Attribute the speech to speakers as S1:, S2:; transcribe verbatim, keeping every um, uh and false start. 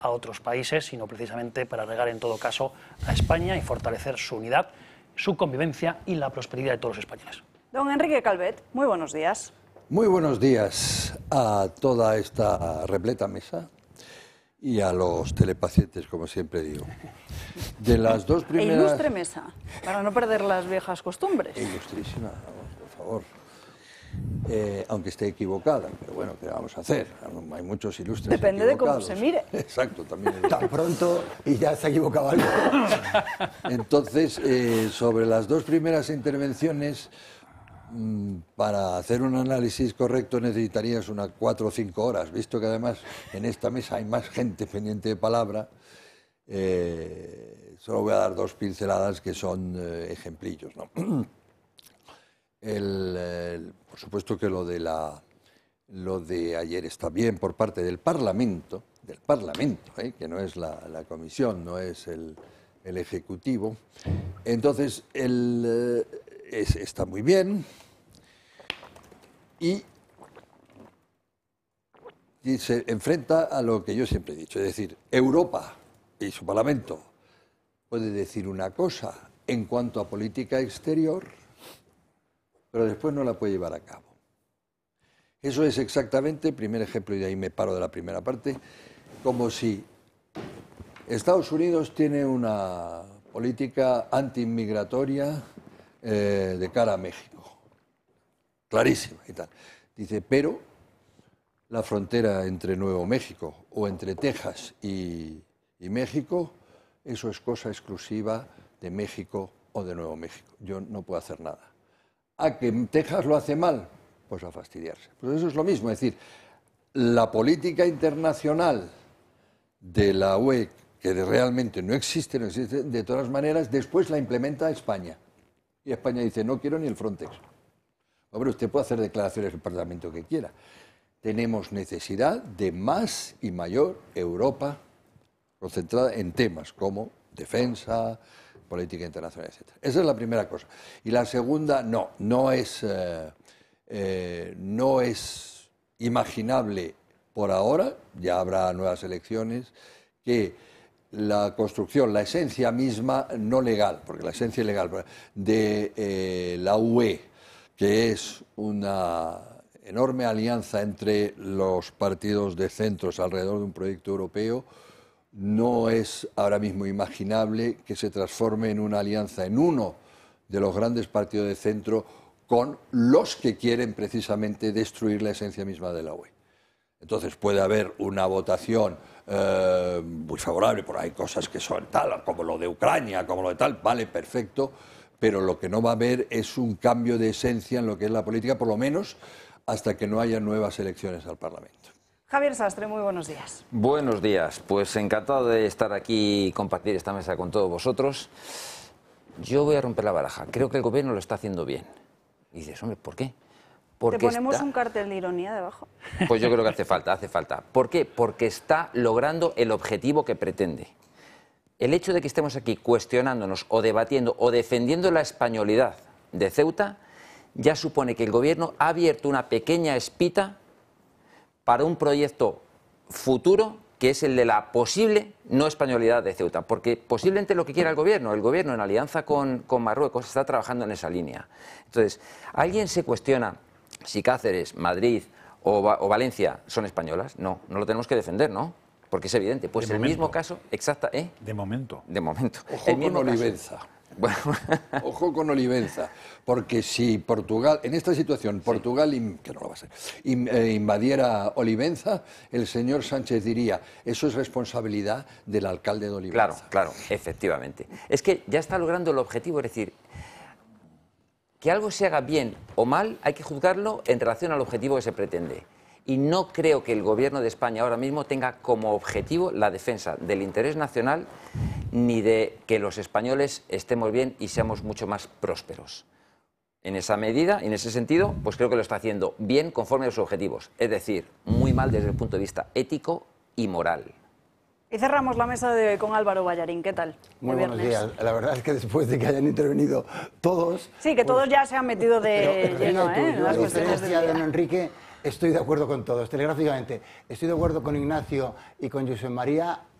S1: a otros países, sino precisamente para regar en todo caso a España y fortalecer su unidad, su convivencia y la prosperidad de todos los españoles.
S2: Don Enrique Calvet, muy buenos días.
S3: Muy buenos días a toda esta repleta mesa y a los telepacientes, como siempre digo. De las dos primeras...
S2: E ilustre mesa, para no perder las viejas costumbres.
S3: Ilustrísima, por favor. Eh, aunque esté equivocada, pero bueno, ¿qué vamos a hacer? Hay muchos ilustres
S2: Depende
S3: equivocados.
S2: de cómo se mire.
S3: Exacto, también.
S4: Tan pronto y ya se ha equivocado algo.
S3: Entonces, eh, sobre las dos primeras intervenciones, mmm, para hacer un análisis correcto necesitarías unas cuatro o cinco horas, visto que además en esta mesa hay más gente pendiente de palabra. Eh, solo voy a dar dos pinceladas que son eh, ejemplillos, ¿no? El, el, por supuesto que lo de, la, lo de ayer está bien por parte del Parlamento, del Parlamento, ¿eh? que no es la, la Comisión, no es el, el Ejecutivo. Entonces, el, es, está muy bien y, y se enfrenta a lo que yo siempre he dicho, es decir, Europa y su Parlamento puede decir una cosa en cuanto a política exterior, pero después no la puede llevar a cabo. Eso es exactamente, el primer ejemplo, y de ahí me paro de la primera parte, como si Estados Unidos tiene una política antiinmigratoria eh, de cara a México, clarísima y tal. Dice, pero la frontera entre Nuevo México o entre Texas y, y México, eso es cosa exclusiva de México o de Nuevo México. Yo no puedo hacer nada. ¿A que Texas lo hace mal? Pues a fastidiarse. Pues eso es lo mismo, es decir, la política internacional de la U E, que realmente no existe, no existe, de todas maneras, después la implementa España. Y España dice, no quiero ni el Frontex. Hombre, usted puede hacer declaraciones del Parlamento que quiera. Tenemos necesidad de más y mayor Europa concentrada en temas como defensa, política internacional, etcétera. Esa es la primera cosa. Y la segunda, no, no es, eh, eh, no es imaginable por ahora, ya habrá nuevas elecciones, que la construcción, la esencia misma, no legal, porque la esencia legal de eh, la U E, que es una enorme alianza entre los partidos de centros alrededor de un proyecto europeo, no es ahora mismo imaginable que se transforme en una alianza en uno de los grandes partidos de centro con los que quieren precisamente destruir la esencia misma de la U E. Entonces puede haber una votación eh, muy favorable, por ahí cosas que son tal, como lo de Ucrania, como lo de tal, vale, perfecto, pero lo que no va a haber es un cambio de esencia en lo que es la política, por lo menos hasta que no haya nuevas elecciones al Parlamento.
S2: Javier Sastre, muy buenos días.
S5: Buenos días, pues encantado de estar aquí y compartir esta mesa con todos vosotros. Yo voy a romper la baraja, creo que el gobierno lo está haciendo bien. Y dices, hombre, ¿por qué? Porque
S2: ¿Te ponemos
S5: está...
S2: un cartel de ironía debajo?
S5: Pues yo creo que hace falta, hace falta. ¿Por qué? Porque está logrando el objetivo que pretende. El hecho de que estemos aquí cuestionándonos o debatiendo o defendiendo la españolidad de Ceuta ya supone que el gobierno ha abierto una pequeña espita para un proyecto futuro que es el de la posible no españolidad de Ceuta, porque posiblemente lo que quiera el gobierno, el gobierno en alianza con, con Marruecos está trabajando en esa línea. Entonces, ¿alguien se cuestiona si Cáceres, Madrid o, o Valencia son españolas? No, no lo tenemos que defender, ¿no? Porque es evidente. Pues
S6: de
S5: el
S6: momento.
S5: mismo caso, exacta, ¿eh?
S6: De momento.
S5: De momento.
S3: Ojo
S5: el mismo
S3: con
S5: caso.
S3: Olivenza.
S5: Bueno.
S3: Ojo con Olivenza, porque si Portugal, en esta situación, Portugal, sí. que no lo va a ser, invadiera Olivenza, el señor Sánchez diría, eso es responsabilidad del alcalde de Olivenza.
S5: Claro, claro, efectivamente. Es que ya está logrando el objetivo, es decir, que algo se haga bien o mal, hay que juzgarlo en relación al objetivo que se pretende. Y no creo que el gobierno de España ahora mismo tenga como objetivo la defensa del interés nacional ni de que los españoles estemos bien y seamos mucho más prósperos. En esa medida, en ese sentido, pues creo que lo está haciendo bien conforme a sus objetivos. Es decir, muy mal desde el punto de vista ético y moral.
S2: Y cerramos la mesa de hoy con Álvaro Ballarín. ¿Qué tal?
S4: Muy buenos días. La verdad es que después de que hayan intervenido todos...
S2: Sí, que todos
S4: pues,
S2: ya se han metido de
S4: pero,
S2: lleno,
S4: pero,
S2: ¿eh?
S4: yo,
S2: Las
S4: a
S2: cuestiones del
S4: diferencia de
S2: día.
S4: don Enrique, Estoy de acuerdo con todos, telegráficamente. Estoy de acuerdo con Ignacio y con Josep María